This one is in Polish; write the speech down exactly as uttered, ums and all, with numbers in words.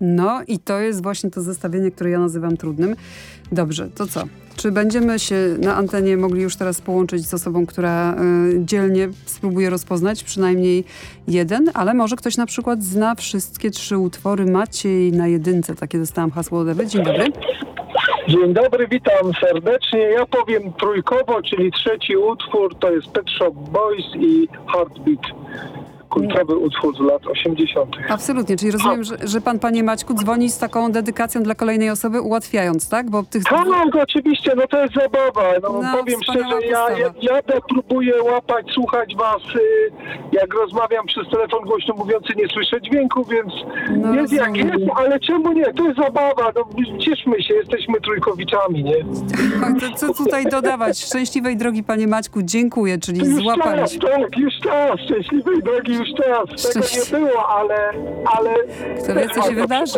No i to jest właśnie to zestawienie, które ja nazywam trudnym. Dobrze, to co? Czy będziemy się na antenie mogli już teraz połączyć z osobą, która y, dzielnie spróbuje rozpoznać przynajmniej jeden, ale może ktoś na przykład zna wszystkie trzy utwory. Maciej na jedynce, takie dostałam hasło od Ewy. Dzień dobry. Dzień dobry, witam serdecznie. Ja powiem trójkowo, czyli trzeci utwór to jest Pet Shop Boys i Heartbeat. Kultowy utwór z lat osiemdziesiątych. Absolutnie, czyli rozumiem, że, że pan, panie Maćku, dzwoni z taką dedykacją dla kolejnej osoby, ułatwiając, tak? Bo tych... Tak, oczywiście, no to jest zabawa. No, No, powiem wspaniała szczerze, ja, ja postawa. jadę, próbuję łapać, słuchać was, y, jak rozmawiam przez telefon głośno mówiący, nie słyszę dźwięku, więc No, jest jak rozumiem. jest, ale czemu nie? To jest zabawa, no cieszmy się, jesteśmy trójkowiczami, nie? To, co tutaj dodawać? Szczęśliwej drogi, panie Maćku, dziękuję, czyli Już czas, złapaliśmy. tak, już czas, szczęśliwej drogi, już czas. Tego Szczęście- nie było, ale... ale Kto wie, co się wydarzy.